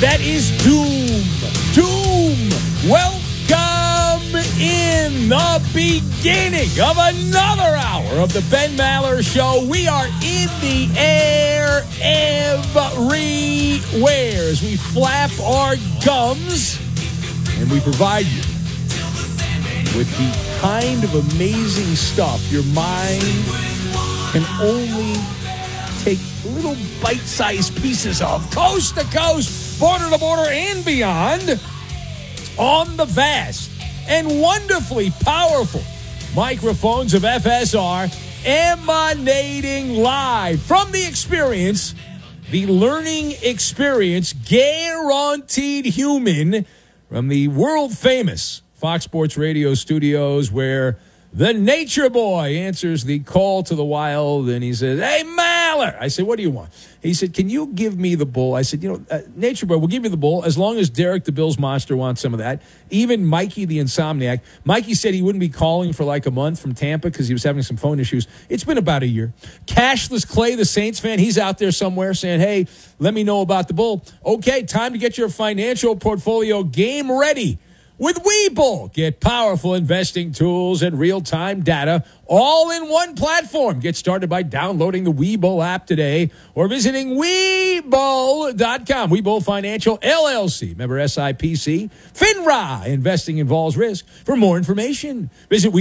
That is Doom. Doom. Welcome in the beginning of another hour of the Ben Maller Show. We are in the air everywhere as we flap our gums and we provide you with the kind of amazing stuff your mind can only take little bite-sized pieces of, coast to coast, border to border, and beyond, on the vast and wonderfully powerful microphones of FSR, emanating live from the experience, the learning experience, guaranteed human, from the world-famous Fox Sports Radio studios, where the Nature Boy answers the call to the wild, and he says, "Hey, Maller." I said, "What do you want?" He said, "Can you give me the bull?" I said, Nature Boy, we'll give you the bull as long as Derek the Bills Monster wants some of that. Even Mikey the Insomniac. Mikey said he wouldn't be calling for like a month from Tampa because he was having some phone issues. It's been about a year. Cashless Clay, the Saints fan, he's out there somewhere saying, "Hey, let me know about the bull." Okay, time to get your financial portfolio game ready with Webull. Get powerful investing tools and real-time data all in one platform. Get started by downloading the Webull app today or visiting Webull.com. Webull Financial, LLC. Member SIPC. FINRA. Investing involves risk. For more information, visit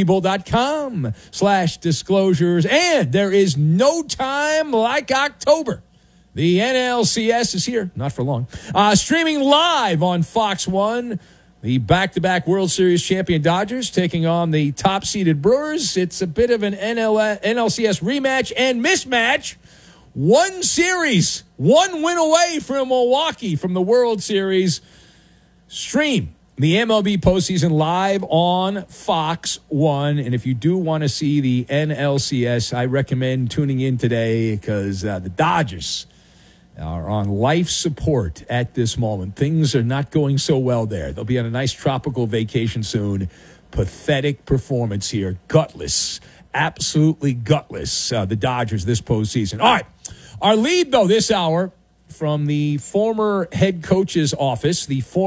Webull.com/disclosures. And there is no time like October. The NLCS is here. Not for long. Streaming live on Fox 1. The back-to-back World Series champion Dodgers taking on the top-seeded Brewers. It's a bit of an NLCS rematch and mismatch. One series, one win away from Milwaukee from the World Series. Stream the MLB postseason live on Fox 1. And if you do want to see the NLCS, I recommend tuning in today because the Dodgers are on life support at this moment. Things are not going so well there. They'll be on a nice tropical vacation soon. Pathetic performance here. Gutless. Absolutely gutless, the Dodgers this postseason. All right. Our lead, though, this hour from the former head coach's office.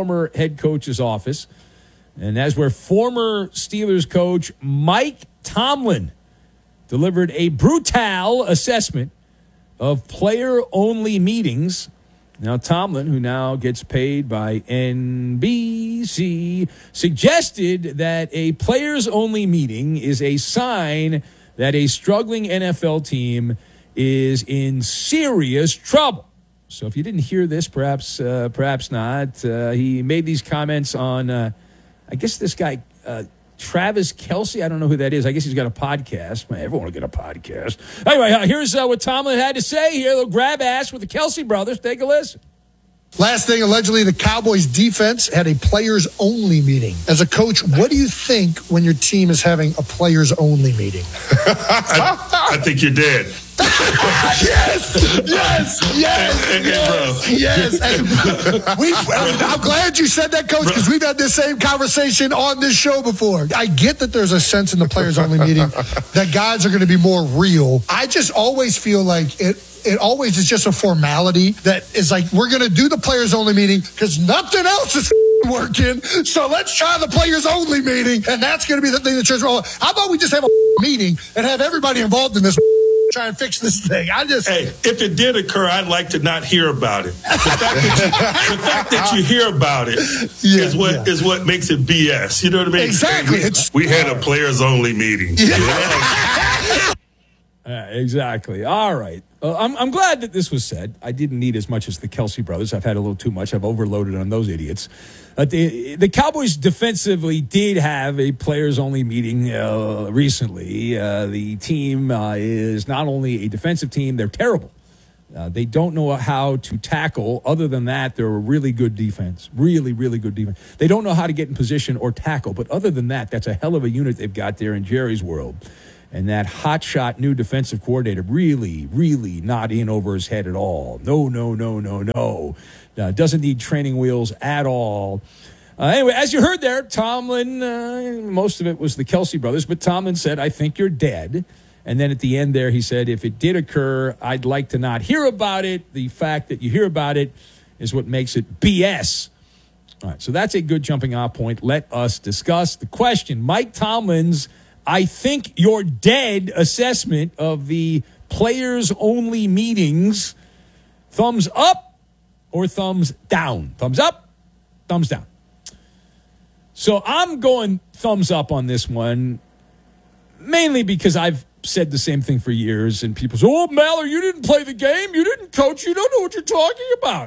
And as where former Steelers coach Mike Tomlin delivered a brutal assessment of player-only meetings. Now, Tomlin, who now gets paid by NBC, suggested that a players-only meeting is a sign that a struggling NFL team is in serious trouble. So if you didn't hear this, perhaps not. He made these comments on, I guess this guy, Travis Kelce. I don't know who that is. I guess he's got a podcast. Man, everyone will get a podcast. Anyway, here's what Tomlin had to say here. A little grab ass with the Kelce brothers. Take a listen. Last thing, allegedly, the Cowboys defense had a players-only meeting. As a coach, what do you think when your team is having a players-only meeting? I think you're dead. Yes. I'm glad you said that, Coach, because we've had this same conversation on this show before. I get that there's a sense in the players-only meeting that guys are going to be more real. I just always feel like it always is just a formality that is like, we're going to do the players-only meeting because nothing else is working, so let's try the players-only meeting, and that's going to be the thing that turns rolling. How about we just have a meeting and have everybody involved in this try and fix this thing? Hey, if it did occur, I'd like to not hear about it. The fact that you hear about it is what makes it BS. You know what I mean? Exactly. We had a players-only meeting. Exactly. All right. I'm glad that this was said. I didn't need as much as the Kelce brothers. I've had a little too much. I've overloaded on those idiots. The Cowboys defensively did have a players-only meeting recently. The team is not only a defensive team, they're terrible. They don't know how to tackle. Other than that, they're a really good defense. Really, really good defense. They don't know how to get in position or tackle. But other than that, that's a hell of a unit they've got there in Jerry's world. And that hotshot new defensive coordinator really, really not in over his head at all. No. Doesn't need training wheels at all. Anyway, as you heard there, Tomlin, most of it was the Kelce brothers, but Tomlin said, I think you're dead. And then at the end there, he said, if it did occur, I'd like to not hear about it. The fact that you hear about it is what makes it BS. All right, so that's a good jumping off point. Let us discuss the question. Mike Tomlin's I think you're dead assessment of the players-only meetings. Thumbs up or thumbs down? Thumbs up, thumbs down. So I'm going thumbs up on this one, mainly because I've said the same thing for years, and people say, oh, Maller, you didn't play the game, you didn't coach, you don't know what you're talking about.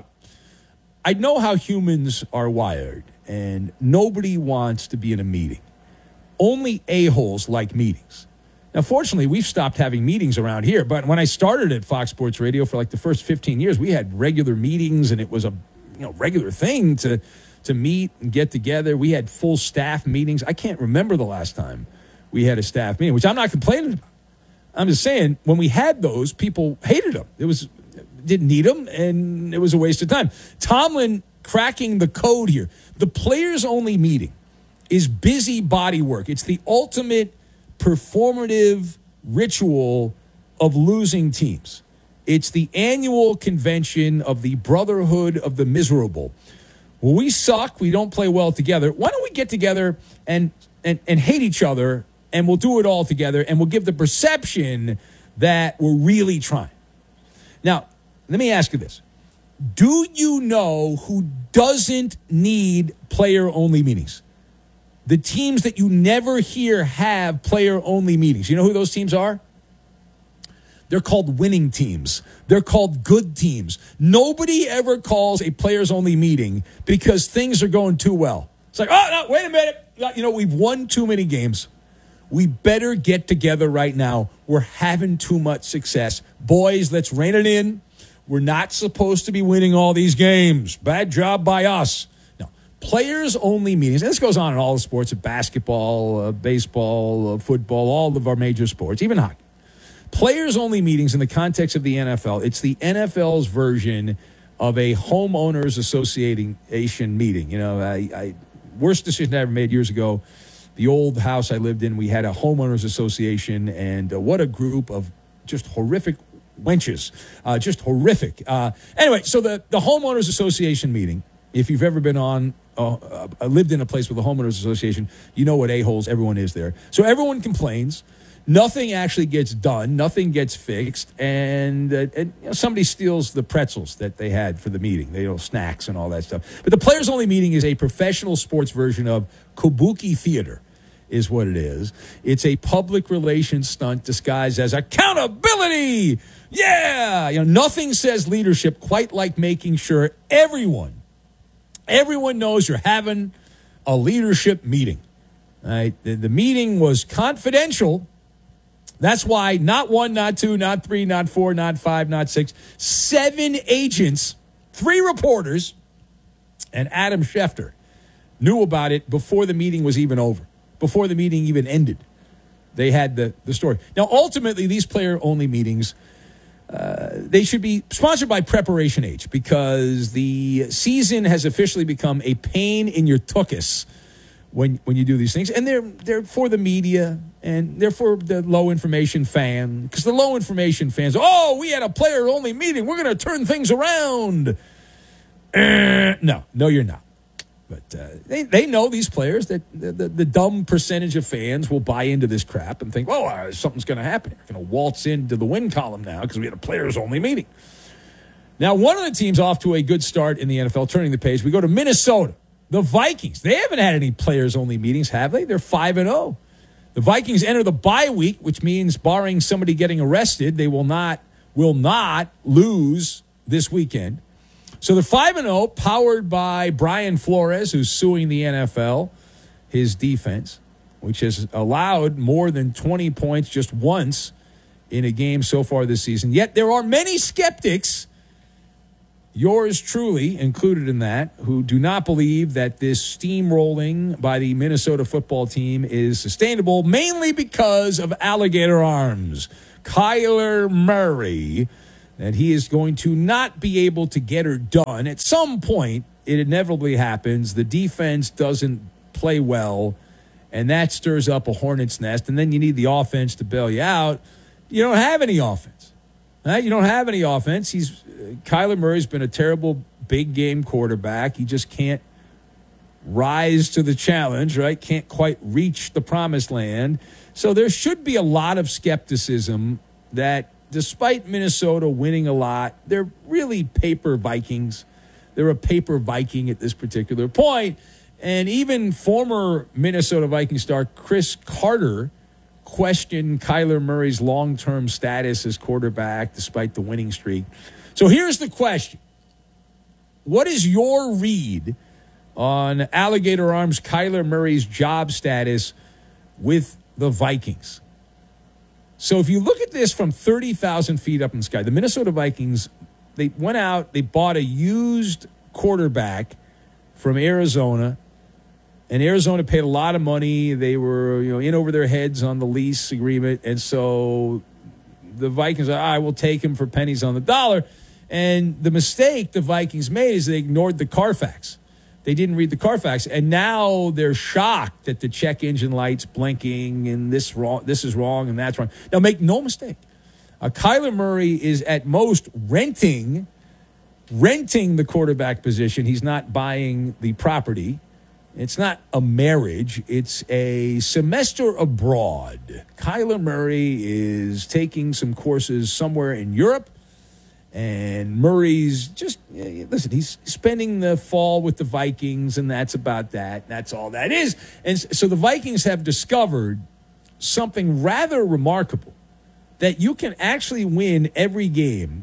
I know how humans are wired, and nobody wants to be in a meeting. Only a-holes like meetings. Now, fortunately, we've stopped having meetings around here, but when I started at Fox Sports Radio for like the first 15 years, we had regular meetings, and it was a regular thing to meet and get together. We had full staff meetings. I can't remember the last time we had a staff meeting, which I'm not complaining about. I'm just saying, when we had those, people hated them. Didn't need them, and it was a waste of time. Tomlin cracking the code here. The players-only meeting is busy body work. It's the ultimate performative ritual of losing teams. It's the annual convention of the Brotherhood of the Miserable. When we suck, we don't play well together. Why don't we get together and hate each other, and we'll do it all together, and we'll give the perception that we're really trying. Now, let me ask you this. Do you know who doesn't need player-only meetings? The teams that you never hear have player-only meetings. You know who those teams are? They're called winning teams. They're called good teams. Nobody ever calls a players-only meeting because things are going too well. It's like, oh, no, wait a minute. We've won too many games. We better get together right now. We're having too much success. Boys, let's rein it in. We're not supposed to be winning all these games. Bad job by us. No, players-only meetings, and this goes on in all the sports, basketball, baseball, football, all of our major sports, even hockey. Players-only meetings in the context of the NFL, it's the NFL's version of a homeowners association meeting. Worst decision I ever made years ago, the old house I lived in, we had a homeowners association, and what a group of just horrific wenches. Just horrific. Anyway, so the homeowners association meeting, if you've ever been on, lived in a place with a homeowners association, you know what a-holes everyone is there. So everyone complains. Nothing actually gets done. Nothing gets fixed. And somebody steals the pretzels that they had for the meeting. Snacks and all that stuff. But the players-only meeting is a professional sports version of kabuki theater, is what it is. It's a public relations stunt disguised as accountability. Yeah! Nothing says leadership quite like making sure everyone knows you're having a leadership meeting. Right? The meeting was confidential. That's why not 1, not 2, not 3, not 4, not 5, not 6, 7 agents, 3 reporters, and Adam Schefter knew about it before the meeting was even over, before the meeting even ended. They had the story. Now, ultimately, these player-only meetings, they should be sponsored by Preparation H because the season has officially become a pain in your tuchus when you do these things. And they're for the media, and they're for the low-information fan. Because the low-information fans, we had a player-only meeting. We're going to turn things around. No, you're not. But they know, these players, that the dumb percentage of fans will buy into this crap and think, something's going to happen. We're going to waltz into the win column now because we had a players-only meeting. Now, one of the teams off to a good start in the NFL, turning the page, we go to Minnesota. The Vikings, they haven't had any players-only meetings, have they? They're 5-0. The Vikings enter the bye week, which means barring somebody getting arrested, they will not lose this weekend. So they're 5-0, powered by Brian Flores, who's suing the NFL, his defense, which has allowed more than 20 points just once in a game so far this season. Yet there are many skeptics, yours truly included in that, who do not believe that this steamrolling by the Minnesota football team is sustainable, mainly because of alligator arms. Kyler Murray, that he is going to not be able to get her done. At some point, it inevitably happens. The defense doesn't play well, and that stirs up a hornet's nest, and then you need the offense to bail you out. You don't have any offense. You don't have any offense. Kyler Murray's been a terrible big game quarterback. He just can't rise to the challenge, right? Can't quite reach the promised land. So there should be a lot of skepticism that despite Minnesota winning a lot, they're really paper Vikings. They're a paper Viking at this particular point. And even former Minnesota Viking star Chris Carter questioned Kyler Murray's long-term status as quarterback despite the winning streak. So here's the question. What is your read on Alligator Arms Kyler Murray's job status with the Vikings? So if you look at this from 30,000 feet up in the sky, the Minnesota Vikings, they went out, they bought a used quarterback from Arizona, and Arizona paid a lot of money. They were, in over their heads on the lease agreement, and so the Vikings are, I will take him for pennies on the dollar. And the mistake the Vikings made is they ignored the Carfax. They didn't read the Carfax, and now they're shocked that the check engine light's blinking and this is wrong and that's wrong. Now, make no mistake, Kyler Murray is at most renting the quarterback position. He's not buying the property. It's not a marriage. It's a semester abroad. Kyler Murray is taking some courses somewhere in Europe. And Murray's just, listen, he's spending the fall with the Vikings, and that's about that. That's all that is. And so the Vikings have discovered something rather remarkable, that you can actually win every game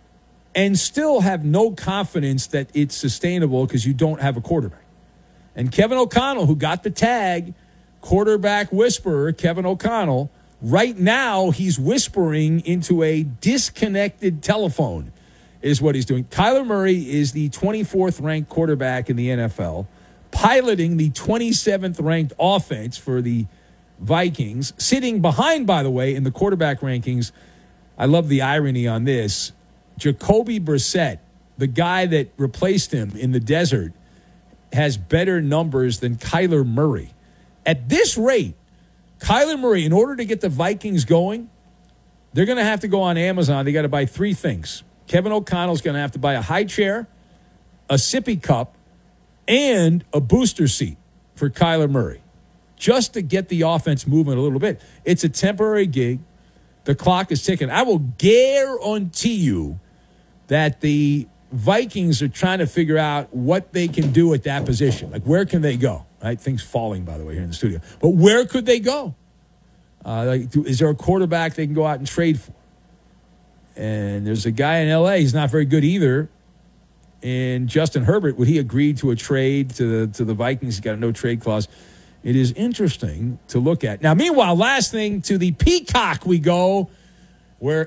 and still have no confidence that it's sustainable because you don't have a quarterback. And Kevin O'Connell, who got the tag, quarterback whisperer, Kevin O'Connell, right now, he's whispering into a disconnected telephone is what he's doing. Kyler Murray is the 24th ranked quarterback in the NFL, piloting the 27th ranked offense for the Vikings, sitting behind, by the way, in the quarterback rankings. I love the irony on this. Jacoby Brissett, the guy that replaced him in the desert, has better numbers than Kyler Murray. At this rate, Kyler Murray, in order to get the Vikings going, they're going to have to go on Amazon. They got to buy three things. Kevin O'Connell's going to have to buy a high chair, a sippy cup, and a booster seat for Kyler Murray, just to get the offense moving a little bit. It's a temporary gig. The clock is ticking. I will guarantee you that the Vikings are trying to figure out what they can do at that position. Like, where can they go? Right? Things falling, by the way, here in the studio. But where could they go? Is there a quarterback they can go out and trade for? And there's a guy in L.A., he's not very good either. And Justin Herbert, would he agree to a trade to the Vikings? He's got a no-trade clause. It is interesting to look at. Now, meanwhile, last thing, to the Peacock we go, where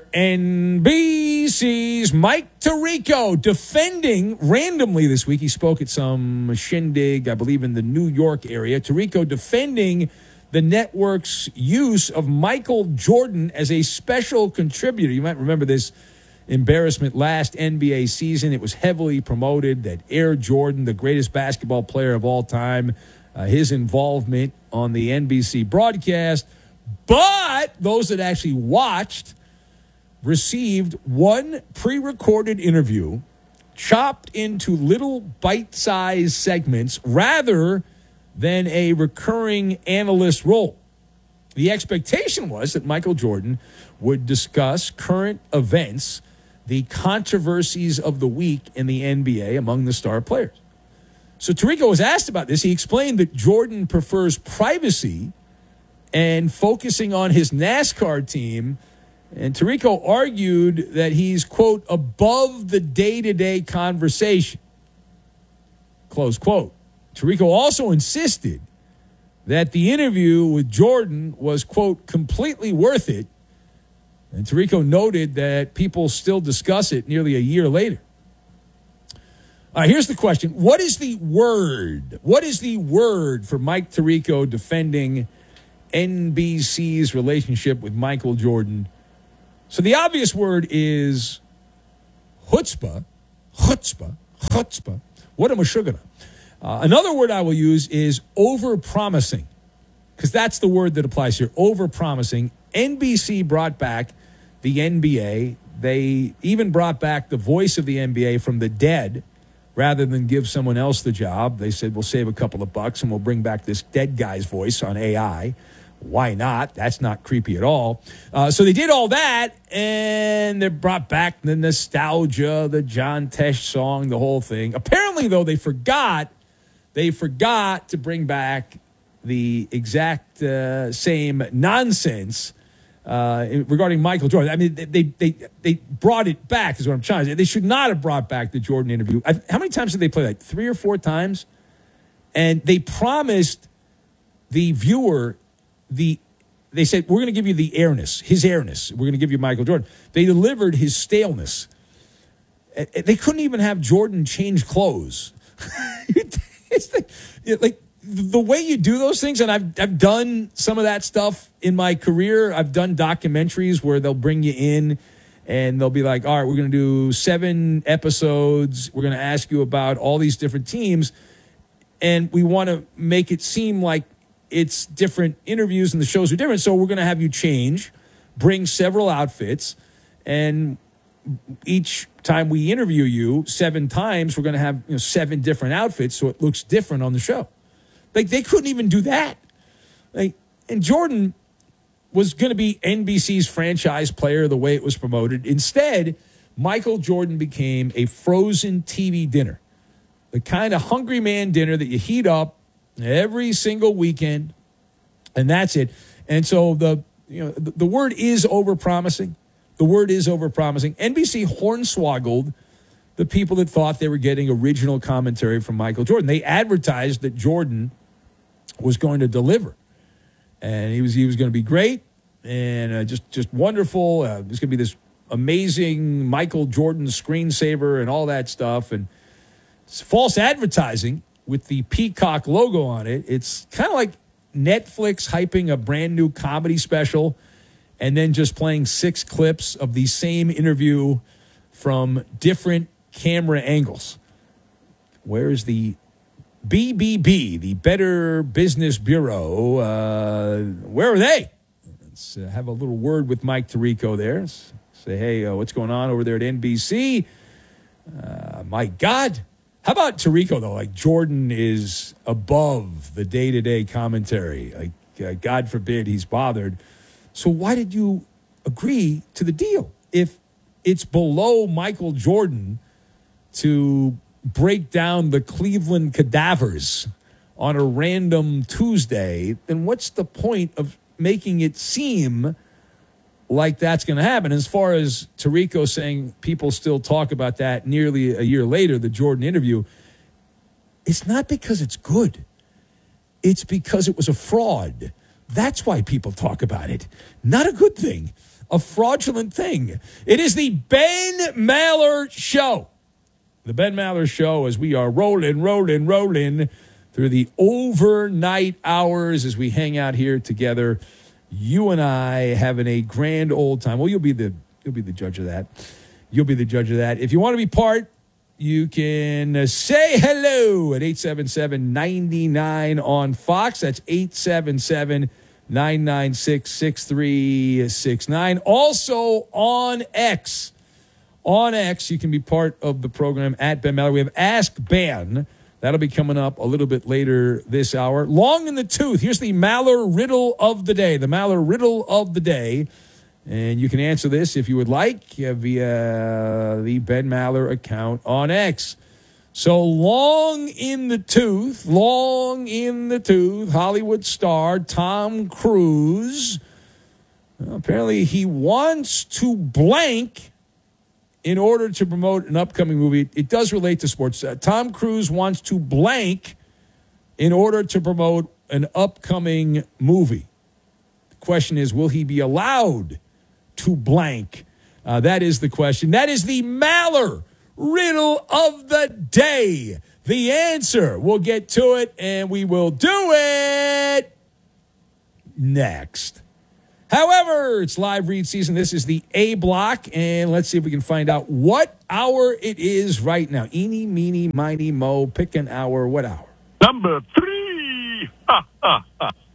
NBC's Mike Tirico defending randomly this week. He spoke at some shindig, I believe, in the New York area. Tirico defending the network's use of Michael Jordan as a special contributor. You might remember this embarrassment last NBA season. It was heavily promoted that Air Jordan, the greatest basketball player of all time, his involvement on the NBC broadcast. But those that actually watched received one pre-recorded interview chopped into little bite-sized segments rather than a recurring analyst role. The expectation was that Michael Jordan would discuss current events, the controversies of the week in the NBA among the star players. So Tirico was asked about this. He explained that Jordan prefers privacy and focusing on his NASCAR team. And Tirico argued that he's, quote, above the day-to-day conversation, close quote. Tirico also insisted that the interview with Jordan was, quote, completely worth it. And Tirico noted that people still discuss it nearly a year later. Here's the question. What is the word? What is the word for Mike Tirico defending NBC's relationship with Michael Jordan? So the obvious word is chutzpah. Chutzpah. Chutzpah. What am I sugar? Another word I will use is over-promising, because that's the word that applies here, over-promising. NBC brought back the NBA. They even brought back the voice of the NBA from the dead rather than give someone else the job. They said, we'll save a couple of bucks and we'll bring back this dead guy's voice on AI. Why not? That's not creepy at all. So they did all that, and they brought back the nostalgia, the John Tesh song, the whole thing. Apparently, though, they forgot to bring back the exact same nonsense regarding Michael Jordan. I mean, they brought it back is what I'm trying to say. They should not have brought back the Jordan interview. How many times did they play? Like 3 or 4 times? And they promised the viewer they said, we're going to give you his airness. We're going to give you Michael Jordan. They delivered his staleness. They couldn't even have Jordan change clothes. It's like the way you do those things, and I've done some of that stuff in my career. I've done documentaries where they'll bring you in and they'll be like, all right, we're going to do 7 episodes. We're going to ask you about all these different teams, and we want to make it seem like it's different interviews and the shows are different. So we're going to have you bring several outfits, and each time we interview you 7 times, we're going to have 7 different outfits so it looks different on the show. Like, they couldn't even do that. And Jordan was going to be NBC's franchise player the way it was promoted. Instead, Michael Jordan became a frozen TV dinner, the kind of hungry man dinner that you heat up every single weekend, and that's it. And so the word is overpromising. The word is overpromising. NBC hornswoggled the people that thought they were getting original commentary from Michael Jordan. They advertised that Jordan was going to deliver, and he was going to be great and just wonderful. There's going to be this amazing Michael Jordan screensaver and all that stuff, and it's false advertising with the peacock logo on it. It's kind of like Netflix hyping a brand new comedy special and then just playing 6 clips of the same interview from different camera angles. Where's the BBB, the Better Business Bureau? Where are they? Let's have a little word with Mike Tirico there. Say, hey, what's going on over there at NBC? My God. How about Tirico, though? Like, Jordan is above the day-to-day commentary. Like, God forbid he's bothered. So why did you agree to the deal? If it's below Michael Jordan to break down the Cleveland cadavers on a random Tuesday, then what's the point of making it seem like that's going to happen? As far as Tirico saying people still talk about that nearly a year later, the Jordan interview, it's not because it's good. It's because it was a fraud. That's why people talk about it. Not a good thing. A fraudulent thing. It is the Ben Maller Show. The Ben Maller Show, as we are rolling through the overnight hours as we hang out here together. You and I having a grand old time. Well, you'll be the judge of that. You'll be the judge of that. If you want to be part, you can say hello at 877-99 on Fox. That's 877-996-6369. Also on X. On X, you can be part of the program at Ben Maller. We have Ask Ben. That'll be coming up a little bit later this hour. Long in the tooth. Here's the Maller Riddle of the day. The Maller Riddle of the day. And you can answer this if you would like via the Ben Maller account on X. So long in the tooth, Hollywood star Tom Cruise. Apparently he wants to blank in order to promote an upcoming movie. It does relate to sports. Tom Cruise wants to blank in order to promote an upcoming movie. The question is, will he be allowed to blank? That is the question. That is the Maller Riddle of the day. The answer, we'll get to it, and we will do it next. However, it's live read season. This is the A block, and let's see if we can find out what hour it is right now. Eeny, meeny, miny, mo, pick an hour. What hour? Number 3.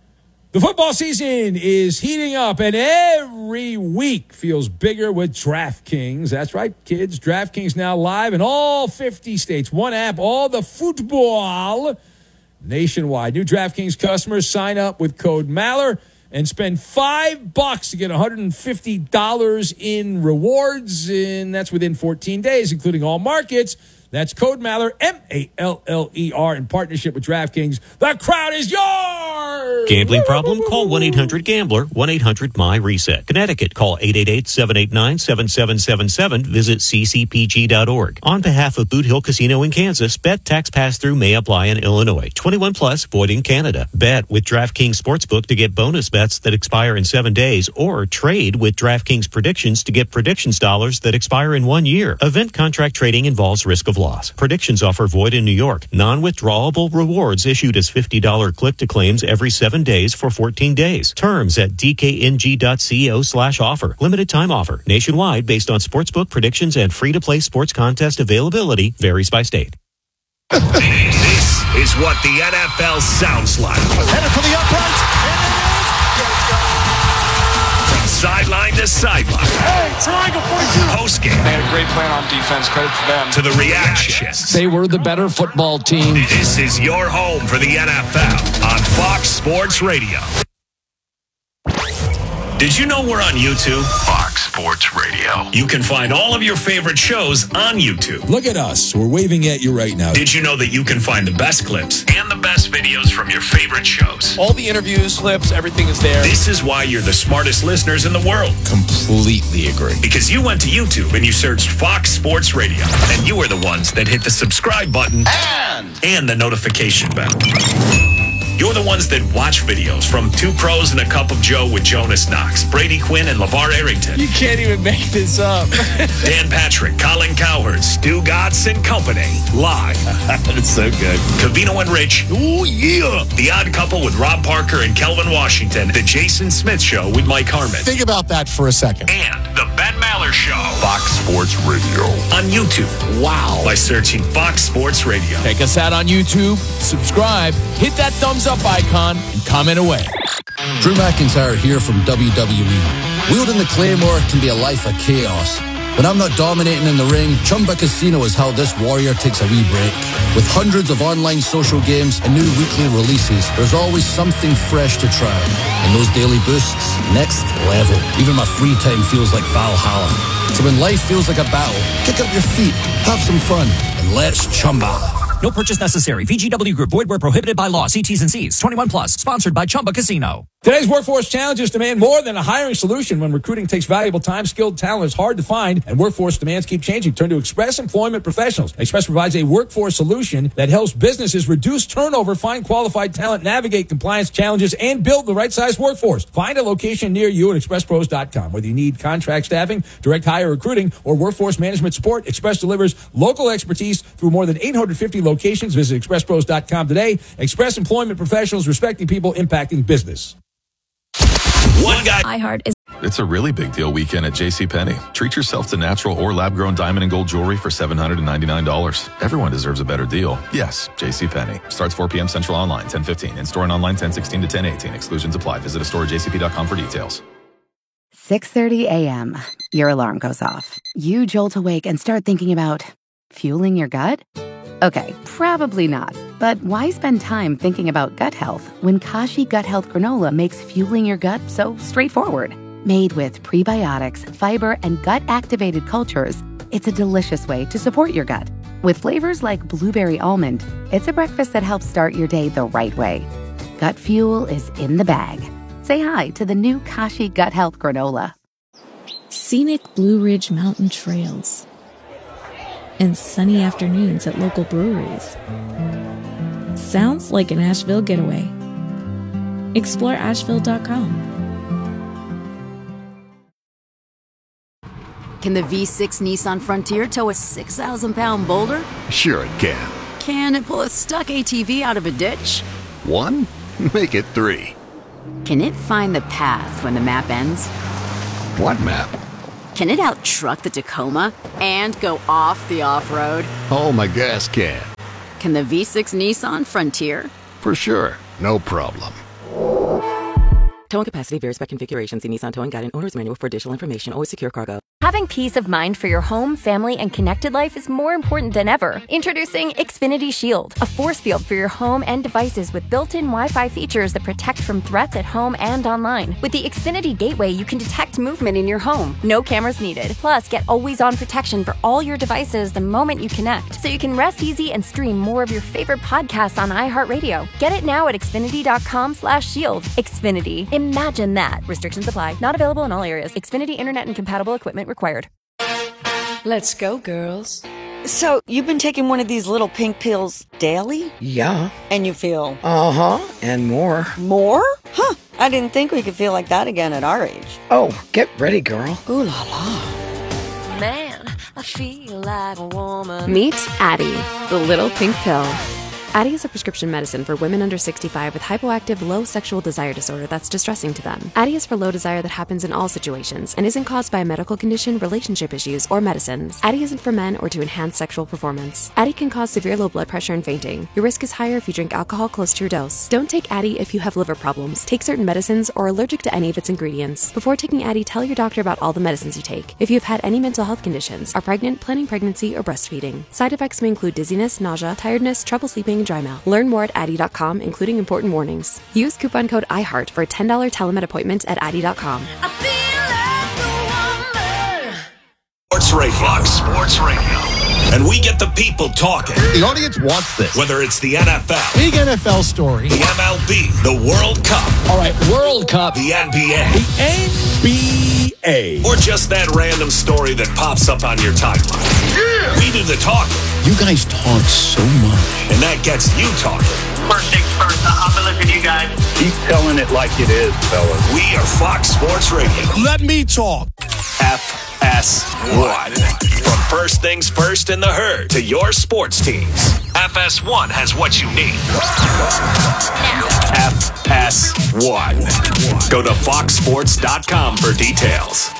The football season is heating up, and every week feels bigger with DraftKings. That's right, kids. DraftKings now live in all 50 states. One app, all the football nationwide. New DraftKings customers sign up with code Maller and spend $5 to get $150 in rewards, and that's within 14 days, including all markets. That's code Maller, M-A-L-L-E-R, in partnership with DraftKings. The crowd is yours! Gambling problem? Call 1-800-GAMBLER, 1-800-MY-RESET. Connecticut, call 888-789-7777. Visit ccpg.org. On behalf of Boot Hill Casino in Kansas, bet tax pass-through may apply in Illinois. 21 plus, void in Canada. Bet with DraftKings Sportsbook to get bonus bets that expire in 7 days, or trade with DraftKings Predictions to get predictions dollars that expire in 1 year. Event contract trading involves risk of loss. Predictions offer void in New York. Non-withdrawable rewards issued as $50 click-to-claims every 7 days for 14 days. Terms at dkng.co/offer. Limited time offer. Nationwide based on sportsbook predictions and free-to-play sports contest availability varies by state. This is what the NFL sounds like. Headed for the uprights. From sideline to sideline. Hey, triangle 42. Post game. They had a great plan on defense. Credit to them. To the reactions. They were the better football team. This is your home for the NFL on Fox Sports Radio. Did you know we're on YouTube? Fox Sports Radio. You can find all of your favorite shows on YouTube. Look at us. We're waving at you right now. Did you know that you can find the best clips and the best videos from your favorite shows? All the interviews, clips, everything is there. This is why you're the smartest listeners in the world. Completely agree. Because you went to YouTube and you searched Fox Sports Radio. And you were the ones that hit the subscribe button and the notification bell. You're the ones that watch videos from Two Pros and a Cup of Joe with Jonas Knox, Brady Quinn, and LeVar Arrington. You can't even make this up. Dan Patrick, Colin Cowherd, Stu Gatz and Company. Live. That's so good. Covino and Rich. Oh, yeah. The Odd Couple with Rob Parker and Kelvin Washington. The Jason Smith Show with Mike Harmon. Think about that for a second. And the Ben Maller Show. Fox Sports Radio. On YouTube. Wow. By searching Fox Sports Radio. Check us out on YouTube. Subscribe. Hit that thumbs up icon and comment away. Drew McIntyre here from WWE. Wielding the Claymore can be a life of chaos. When I'm not dominating in the ring, Chumba Casino is how this warrior takes a wee break. With hundreds of online social games and new weekly releases, there's always something fresh to try. And those daily boosts, next level. Even my free time feels like Valhalla. So when life feels like a battle, kick up your feet, have some fun, and let's Chumba. No purchase necessary. VGW Group. Void where prohibited by law. See T's and C's. 21 plus. Sponsored by Chumba Casino. Today's workforce challenges demand more than a hiring solution. When recruiting takes valuable time, skilled talent is hard to find, and workforce demands keep changing. Turn to Express Employment Professionals. Express provides a workforce solution that helps businesses reduce turnover, find qualified talent, navigate compliance challenges, and build the right-sized workforce. Find a location near you at expresspros.com. Whether you need contract staffing, direct hire recruiting, or workforce management support, Express delivers local expertise through more than 850 locations. Visit expresspros.com today. Express Employment Professionals, respecting people, impacting business. One guy. It's a really big deal weekend at JCPenney. Treat yourself to natural or lab-grown diamond and gold jewelry for $799. Everyone deserves a better deal. Yes, JCPenney. Starts 4 p.m. Central online, 10:15. In-store and online, 10:16 to 10:18. Exclusions apply. Visit a store at jcp.com for details. 6:30 a.m. Your alarm goes off. You jolt awake and start thinking about fueling your gut? Okay, probably not. But why spend time thinking about gut health when Kashi Gut Health Granola makes fueling your gut so straightforward? Made with prebiotics, fiber, and gut-activated cultures, it's a delicious way to support your gut. With flavors like blueberry almond, it's a breakfast that helps start your day the right way. Gut fuel is in the bag. Say hi to the new Kashi Gut Health Granola. Scenic Blue Ridge Mountain Trails and sunny afternoons at local breweries. Sounds like an Asheville getaway. Explore Asheville.com. Can the V6 Nissan Frontier tow a 6,000-pound boulder? Sure it can. Can it pull a stuck ATV out of a ditch? 1? Make it 3. Can it find the path when the map ends? What map? Can it out-truck the Tacoma and go off the off-road? Oh, my gas can. Can the V6 Nissan Frontier? For sure. No problem. Towing capacity varies by configuration. See Nissan Towing Guide and Owner's Manual for additional information. Always secure cargo. Having peace of mind for your home, family, and connected life is more important than ever. Introducing Xfinity Shield, a force field for your home and devices with built-in Wi-Fi features that protect from threats at home and online. With the Xfinity Gateway, you can detect movement in your home. No cameras needed. Plus, get always-on protection for all your devices the moment you connect, so you can rest easy and stream more of your favorite podcasts on iHeartRadio. Get it now at Xfinity.com/shield. Xfinity. Imagine that. Restrictions apply. Not available in all areas. Xfinity Internet and compatible equipment required. Let's go, girls. So, you've been taking one of these little pink pills daily? Yeah. And you feel? Uh-huh. And more. More? Huh. I didn't think we could feel like that again at our age. Oh, get ready, girl. Ooh la la. Man, I feel like a woman. Meet Addyi, the little pink pill. Addyi is a prescription medicine for women under 65 with hypoactive low sexual desire disorder that's distressing to them. Addyi is for low desire that happens in all situations and isn't caused by a medical condition, relationship issues, or medicines. Addyi isn't for men or to enhance sexual performance. Addyi can cause severe low blood pressure and fainting. Your risk is higher if you drink alcohol close to your dose. Don't take Addyi if you have liver problems, take certain medicines, or are allergic to any of its ingredients. Before taking Addyi, tell your doctor about all the medicines you take. If you have had any mental health conditions, are pregnant, planning pregnancy, or breastfeeding. Side effects may include dizziness, nausea, tiredness, trouble sleeping, and dry mouth. Learn more at Addyi.com, including important warnings. Use coupon code IHEART for a $10 telemed appointment at Addyi.com. Sports Radio. Fox Sports Radio. And we get the people talking. The audience wants this. Whether it's the NFL. Big NFL story. The MLB. The World Cup. All right, World Cup. The NBA. The NBA. Or just that random story that pops up on your timeline. Yeah. We do the talking. You guys talk so much. And that gets you talking. First things first, I'm going to listen to you guys. Keep telling it like it is, fellas. We are Fox Sports Radio. Let me talk. FS1. From first things first in the herd to your sports teams. FS1 has what you need. FS1. Go to foxsports.com for details.